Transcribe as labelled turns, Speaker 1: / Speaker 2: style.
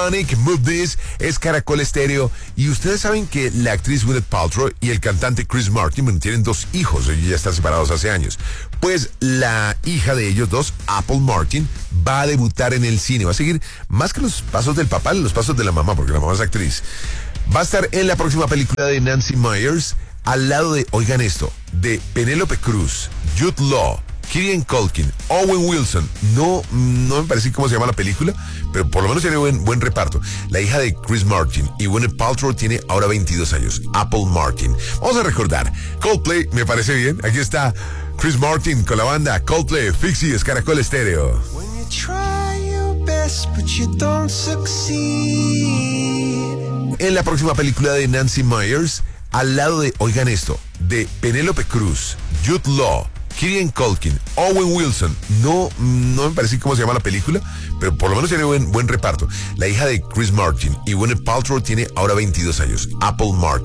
Speaker 1: Sonic, Move This, es Caracol Estéreo. Y ustedes saben que la actriz Gwyneth Paltrow y el cantante Chris Martin, bueno, tienen 2 hijos, ellos ya están separados hace años. Pues la hija de ellos dos, Apple Martin, va a debutar en el cine. Va a seguir más que los pasos del papá, los pasos de la mamá, porque la mamá es actriz. Va a estar en la próxima película de Nancy Meyers, al lado de, oigan esto, de Penélope Cruz, Jude Law, Kieran Culkin, Owen Wilson. No me parece cómo se llama la película, pero por lo menos tiene buen reparto. La hija de Chris Martin y Gwyneth Paltrow tiene ahora 22 años, Apple Martin. Vamos a recordar, Coldplay, me parece bien. Aquí está Chris Martin con la banda Coldplay, Fixie, es Caracol Estéreo. En la próxima película de Nancy Meyers, al lado de, oigan esto, de Penélope Cruz, Jude Law, Kieran Culkin, Owen Wilson. No me parece cómo se llama la película, pero por lo menos tiene buen reparto. La hija de Chris Martin y Gwyneth Paltrow tiene ahora 22 años, Apple Martin.